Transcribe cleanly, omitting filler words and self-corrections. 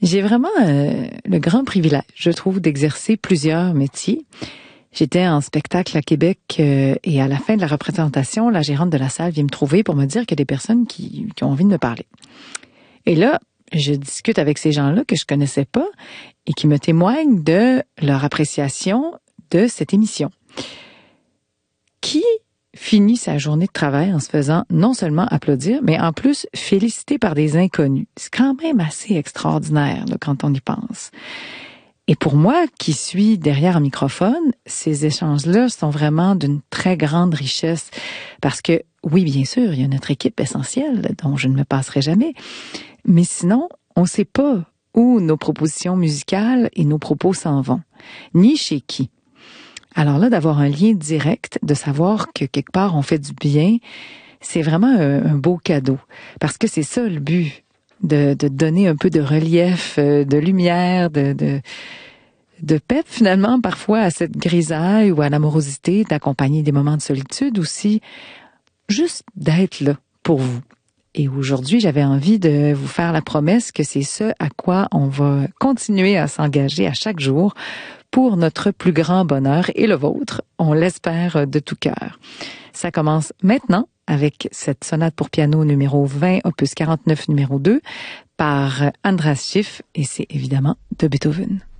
J'ai vraiment le grand privilège, je trouve, d'exercer plusieurs métiers. J'étais en spectacle à Québec et à la fin de la représentation, la gérante de la salle vient me trouver pour me dire qu'il y a des personnes qui ont envie de me parler. Et là, je discute avec ces gens-là que je connaissais pas et qui me témoignent de leur appréciation de cette émission. Qui finit sa journée de travail en se faisant non seulement applaudir, mais en plus féliciter par des inconnus. C'est quand même assez extraordinaire là, quand on y pense. Et pour moi, qui suis derrière un microphone, ces échanges-là sont vraiment d'une très grande richesse parce que, oui, bien sûr, il y a notre équipe essentielle dont je ne me passerai jamais, mais sinon, on ne sait pas où nos propositions musicales et nos propos s'en vont, ni chez qui. Alors là, d'avoir un lien direct, de savoir que quelque part on fait du bien, c'est vraiment un beau cadeau. Parce que c'est ça le but, de donner un peu de relief, de lumière, de pep finalement parfois à cette grisaille ou à l'amorosité, d'accompagner des moments de solitude aussi, juste d'être là pour vous. Et aujourd'hui, j'avais envie de vous faire la promesse que c'est ce à quoi on va continuer à s'engager à chaque jour pour notre plus grand bonheur et le vôtre, on l'espère de tout cœur. Ça commence maintenant avec cette sonate pour piano numéro 20, opus 49 numéro 2, par Andras Schiff, et c'est évidemment de Beethoven.